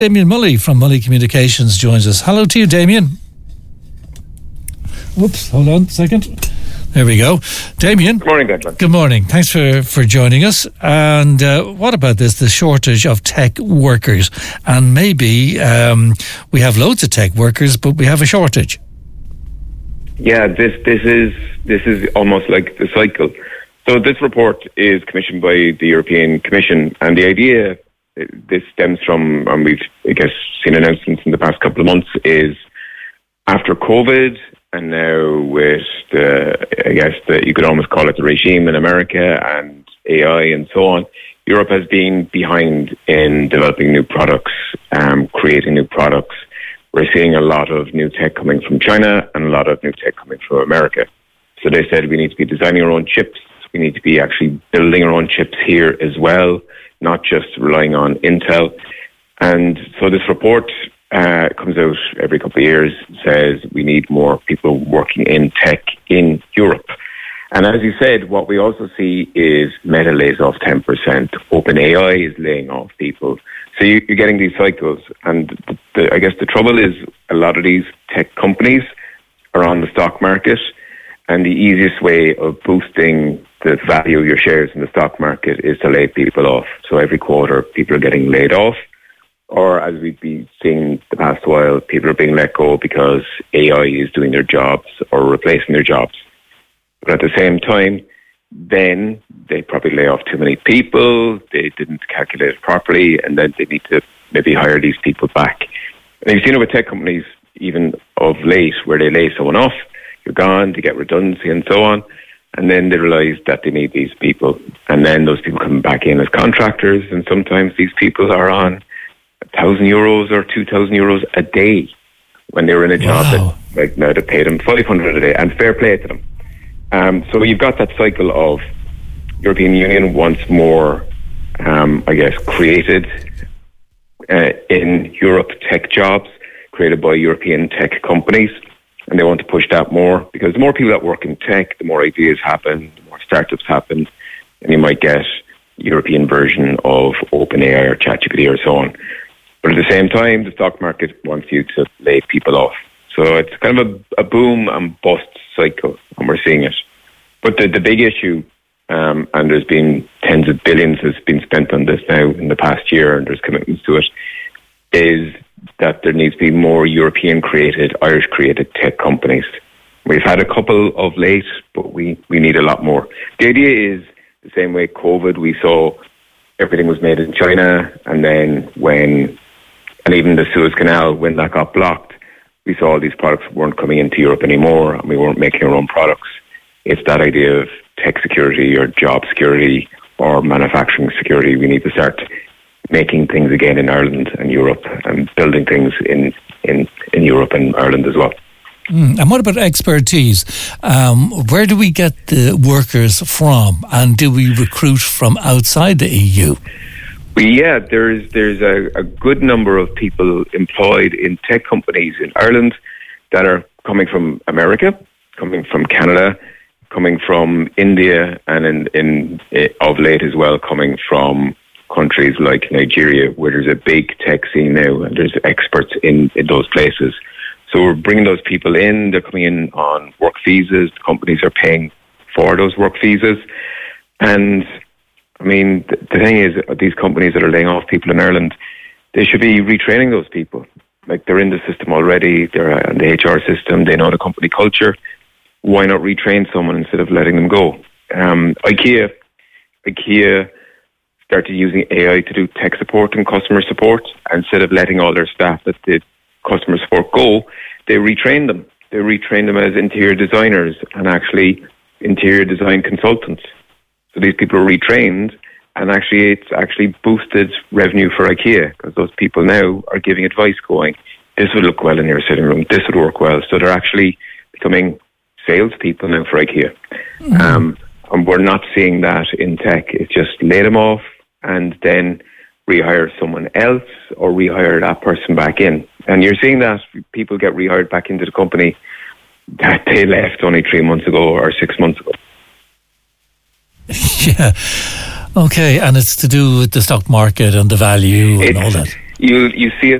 Damien Mully from Mully Communications joins us. Hello to you, Damien. Whoops, hold on a second. There we go. Damien. Good morning, Declan. Good morning. Thanks for joining us. And what about this, the shortage of tech workers? And maybe we have loads of tech workers, but we have a shortage. Yeah, this is almost like the cycle. So this report is commissioned by the European Commission, and the idea, this stems from, and we've, I guess, seen announcements in the past couple of months, is after COVID, and now with you could almost call it the regime in America and AI and so on, Europe has been behind in developing new products, creating new products. We're seeing a lot of new tech coming from China and a lot of new tech coming from America. So they said we need to be designing our own chips. We need to be actually building our own chips here as well, not just relying on Intel. And so this report comes out every couple of years, says we need more people working in tech in Europe. And as you said, what we also see is Meta lays off 10%, OpenAI is laying off people. So you're getting these cycles. And I guess the trouble is a lot of these tech companies are on the stock market, and the easiest way of boosting the value of your shares in the stock market is to lay people off. So every quarter, people are getting laid off. Or as we've been seeing the past while, people are being let go because AI is doing their jobs or replacing their jobs. But at the same time, then they probably lay off too many people, they didn't calculate it properly, and then they need to maybe hire these people back. And you've seen it with tech companies, even of late, where they lay someone off, you're gone, to get redundancy and so on, and then they realise that they need these people. And then those people come back in as contractors, and sometimes these people are on €1,000 or €2,000 a day when they were in a job that, like, now they pay them $500 a day, and fair play to them. So you've got that cycle of European Union wants more, created in Europe tech jobs created by European tech companies, and they want to push that more because the more people that work in tech, the more ideas happen, the more startups happen, and you might get European version of OpenAI or ChatGPT or so on. But at the same time, the stock market wants you to lay people off. So it's kind of a boom and bust cycle, and we're seeing it. But the big issue, and there's been tens of billions has been spent on this now in the past year, and there's commitments to it, is that there needs to be more European-created, Irish-created tech companies. We've had a couple of late, but we need a lot more. The idea is the same way COVID, we saw everything was made in China, and then and even the Suez Canal, when that got blocked, we saw all these products weren't coming into Europe anymore, and we weren't making our own products. It's that idea of tech security or job security or manufacturing security. We need to start making things again in Ireland and Europe, and building things in Europe and Ireland as well. And what about expertise? Where do we get the workers from, and do we recruit from outside the EU? There's a good number of people employed in tech companies in Ireland that are coming from America, coming from Canada, coming from India, and in of late as well coming from countries like Nigeria, where there's a big tech scene now, and there's experts in those places. So we're bringing those people in. They're coming in on work visas. The companies are paying for those work visas. And I mean, the thing is, these companies that are laying off people in Ireland, they should be retraining those people. Like, they're in the system already. They're in the HR system. They know the company culture. Why not retrain someone instead of letting them go? IKEA started using AI to do tech support and customer support. Instead of letting all their staff that did customer support go, they retrained them. They retrained them as interior designers and actually interior design consultants. So these people are retrained, and actually it's actually boosted revenue for IKEA, because those people now are giving advice going, this would look well in your sitting room, this would work well. So they're actually becoming salespeople now for IKEA. And we're not seeing that in tech. It's just lay them off and then rehire someone else or rehire that person back in. And you're seeing that people get rehired back into the company that they left only 3 months ago or 6 months ago. Yeah. Okay, and it's to do with the stock market and the value and all that. you see it